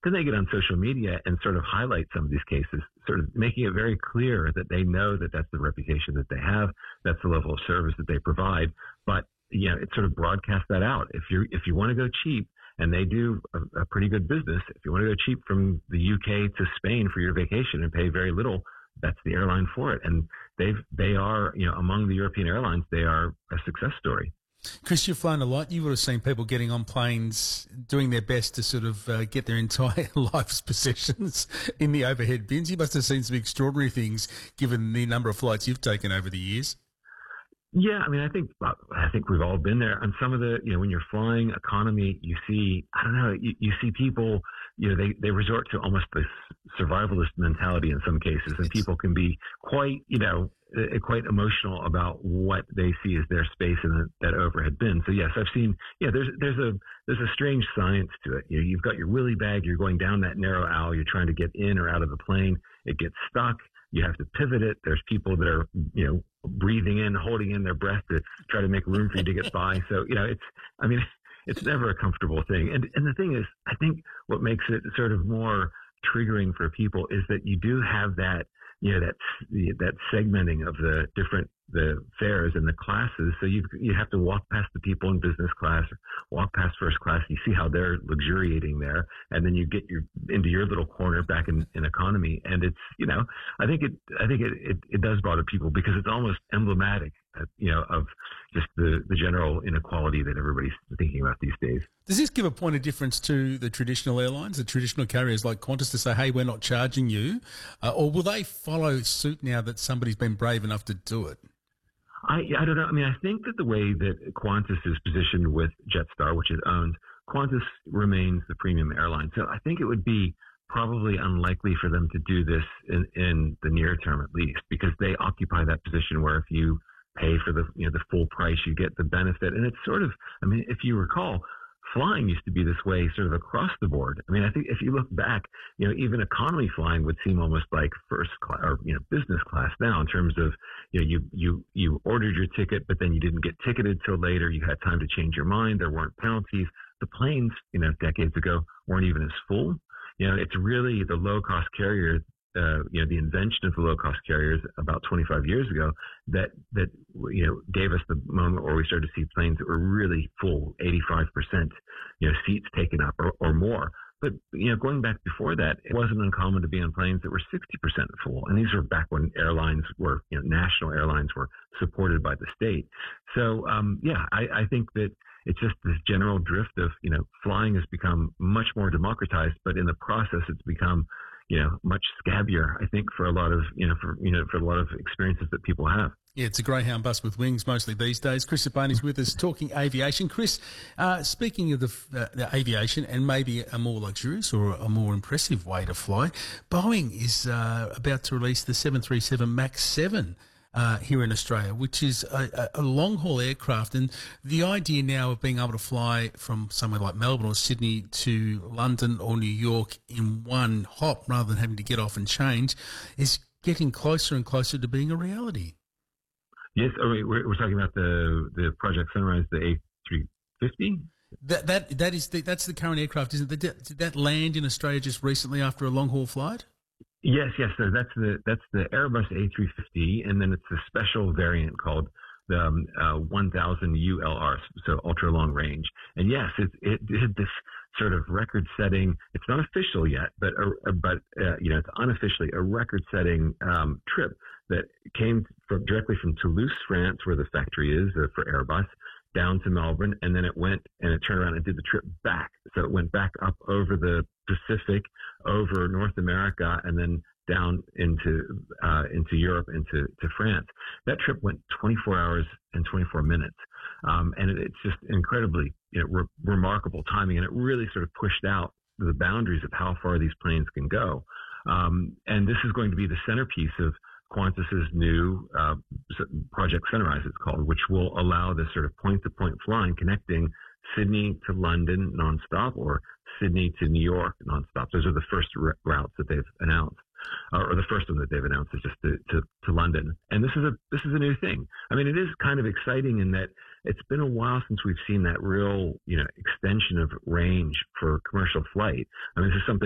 then they get on social media and sort of highlight some of these cases, sort of making it very clear that they know that that's the reputation that they have, that's the level of service that they provide. But it sort of broadcasts that out. If you want to go cheap, and they do a pretty good business, if you want to go cheap from the UK to Spain for your vacation and pay very little, that's the airline for it. And they are, among the European airlines, they are a success story. Chris, you've flown a lot. You would have seen people getting on planes, doing their best to sort of get their entire life's possessions in the overhead bins. You must have seen some extraordinary things given the number of flights you've taken over the years. Yeah, I mean, I think we've all been there. On some of the, when you're flying economy, you see, I don't know, you see people, they resort to almost this survivalist mentality in some cases, and people can be quite, quite emotional about what they see as their space in that overhead bin. So yes, I've seen, there's a strange science to it. You've got your willy bag, you're going down that narrow aisle, you're trying to get in or out of the plane, it gets stuck. You have to pivot it. There's people that are, breathing in, holding in their breath to try to make room for you to get by. So, it's never a comfortable thing. And the thing is, I think what makes it sort of more triggering for people is that you do have that, that segmenting of the fares and the classes. So you have to walk past the people in business class, walk past first class. You see how they're luxuriating there, and then you get into your little corner back in economy. And it's, I think it does bother people because it's almost emblematic, of just the general inequality that everybody's thinking about these days. Does this give a point of difference to the traditional airlines, the traditional carriers like Qantas, to say, hey, we're not charging you? Or will they follow suit now that somebody's been brave enough to do it? I don't know. I mean, I think that the way that Qantas is positioned with Jetstar, which it owns, Qantas remains the premium airline. So I think it would be probably unlikely for them to do this in the near term, at least, because they occupy that position where if you pay for the full price, you get the benefit. And it's sort of, I mean, if you recall, flying used to be this way sort of across the board. I mean, I think if you look back, even economy flying would seem almost like first class or, business class now in terms of, you ordered your ticket, but then you didn't get ticketed till later. You had time to change your mind. There weren't penalties. The planes, decades ago weren't even as full. It's really the low cost carriers, the invention of the low cost carriers about 25 years ago that gave us the moment where we started to see planes that were really full, 85%, seats taken up or more. But, going back before that, it wasn't uncommon to be on planes that were 60% full. And these were back when airlines were, national airlines were supported by the state. So, I think that it's just this general drift of, flying has become much more democratized, but in the process, it's become, much scabbier, I think, for a lot of, for a lot of experiences that people have. Yeah, it's a Greyhound bus with wings mostly these days. Chris Abane is with us talking aviation. Chris, speaking of the aviation and maybe a more luxurious or a more impressive way to fly, Boeing is about to release the 737 MAX 7 here in Australia, which is a long-haul aircraft. And the idea now of being able to fly from somewhere like Melbourne or Sydney to London or New York in one hop rather than having to get off and change is getting closer and closer to being a reality. Yes, we're talking about the Project Sunrise, the A350. That's the current aircraft, isn't it? Did that land in Australia just recently after a long haul flight? Yes. So that's the Airbus A350, and then it's a special variant called the 1000 ULR, so ultra long range. And yes, it did this sort of record-setting. It's not official yet, but it's unofficially a record-setting trip that came directly from Toulouse, France, where the factory is for Airbus, down to Melbourne, and then it turned around and did the trip back. So it went back up over the Pacific, over North America, and then down into Europe, into France. That trip went 24 hours and 24 minutes. And it's just incredibly remarkable timing, and it really sort of pushed out the boundaries of how far these planes can go. And this is going to be the centerpiece of Qantas's new Project Sunrise, it's called, which will allow this sort of point-to-point flying connecting Sydney to London nonstop or Sydney to New York nonstop. Those are the first routes that they've announced, or the first one that they've announced is just to London. And this is a new thing. I mean, it is kind of exciting in that it's been a while since we've seen that real, extension of range for commercial flight. I mean, this is something